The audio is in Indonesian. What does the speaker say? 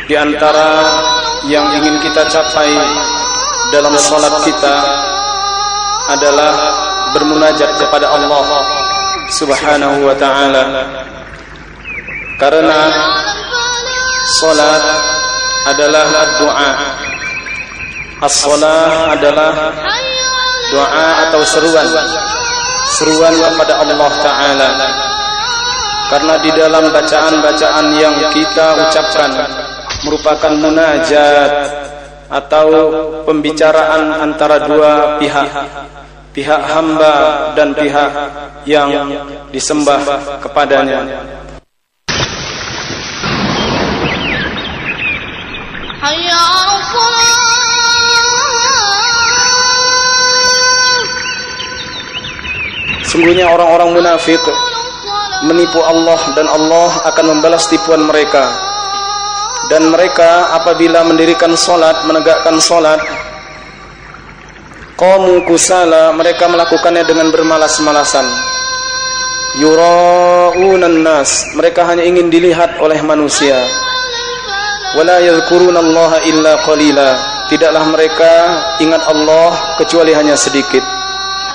Di antara yang ingin kita capai dalam salat kita adalah bermunajat kepada Allah Subhanahu wa ta'ala. Karena salat adalah doa. As-salah adalah doa atau seruan kepada Allah Ta'ala. Karena di dalam bacaan-bacaan yang kita ucapkan merupakan munajat atau pembicaraan antara dua pihak hamba dan pihak yang disembah kepadanya. Sungguhnya orang-orang munafik menipu Allah dan Allah akan membalas tipuan mereka. Dan mereka apabila mendirikan salat, menegakkan salat, qamu kusala, mereka melakukannya dengan bermalas-malasan. Yura'unan nas, mereka hanya ingin dilihat oleh manusia. Wala yadhkurunallaha illa qalila, tidaklah mereka ingat Allah kecuali hanya sedikit.